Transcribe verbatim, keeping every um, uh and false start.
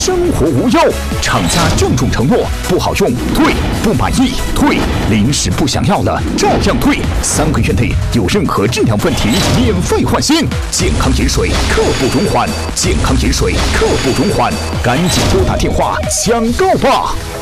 生活无忧，厂家郑重承诺，不好用退，不满意退，临时不想要了照样退，三个月内有任何质量问题免费换新。健康饮水，刻不容缓，健康饮水，刻不容缓，赶紧拨打电话抢购吧！